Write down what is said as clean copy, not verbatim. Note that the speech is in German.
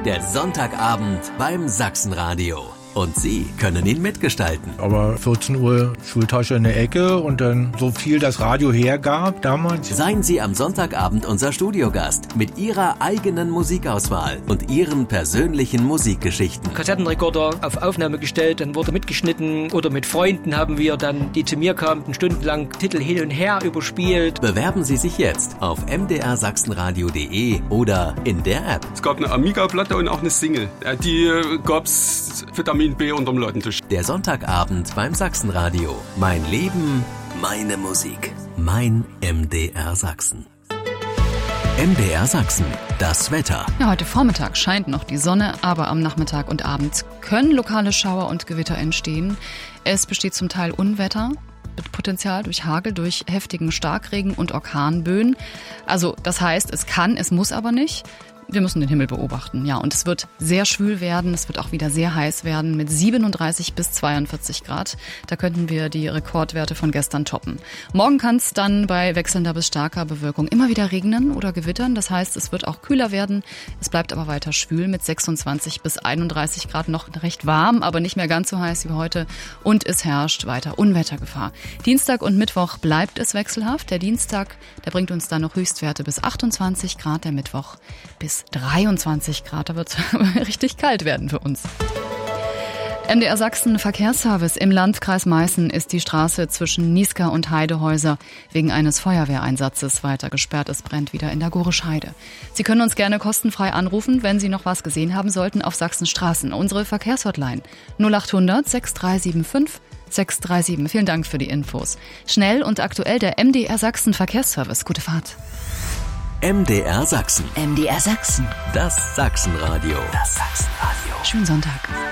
der Sonntagabend beim Sachsenradio. Und Sie können ihn mitgestalten. Aber 14 Uhr Schultasche in der Ecke und dann so viel das Radio hergab damals. Seien Sie am Sonntagabend unser Studiogast mit Ihrer eigenen Musikauswahl und Ihren persönlichen Musikgeschichten. Kassettenrekorder auf Aufnahme gestellt, dann wurde mitgeschnitten oder mit Freunden haben wir dann, die zu mir kamen, stundenlang Titel hin und her überspielt. Bewerben Sie sich jetzt auf mdrsachsenradio.de oder in der App. Es gab eine Amiga-Platte und auch eine Single. Die gab's Vitamin B unterm Ladentisch. Der Sonntagabend beim Sachsenradio. Mein Leben, meine Musik. Mein MDR Sachsen. MDR Sachsen. Das Wetter. Ja, heute Vormittag scheint noch die Sonne, aber am Nachmittag und Abend können lokale Schauer und Gewitter entstehen. Es besteht zum Teil Unwetter mit Potenzial durch Hagel, durch heftigen Starkregen und Orkanböen. Also das heißt, es muss aber nicht. Wir müssen den Himmel beobachten, ja. Und es wird sehr schwül werden, es wird auch wieder sehr heiß werden mit 37 bis 42 Grad. Da könnten wir die Rekordwerte von gestern toppen. Morgen kann es dann bei wechselnder bis starker Bewölkung immer wieder regnen oder gewittern. Das heißt, es wird auch kühler werden. Es bleibt aber weiter schwül mit 26 bis 31 Grad, noch recht warm, aber nicht mehr ganz so heiß wie heute. Und es herrscht weiter Unwettergefahr. Dienstag und Mittwoch bleibt es wechselhaft. Der Dienstag, der bringt uns dann noch Höchstwerte bis 28 Grad, der Mittwoch bis 23 Grad, da wird es richtig kalt werden für uns. MDR Sachsen Verkehrsservice im Landkreis Meißen ist die Straße zwischen Niesca und Heidehäuser wegen eines Feuerwehreinsatzes weiter gesperrt. Es brennt wieder in der Gorischheide. Sie können uns gerne kostenfrei anrufen, wenn Sie noch was gesehen haben sollten auf Sachsens Straßen. Unsere Verkehrshotline 0800 6375 637. Vielen Dank für die Infos. Schnell und aktuell der MDR Sachsen Verkehrsservice. Gute Fahrt. MDR Sachsen. MDR Sachsen. Das Sachsenradio. Schönen Sonntag.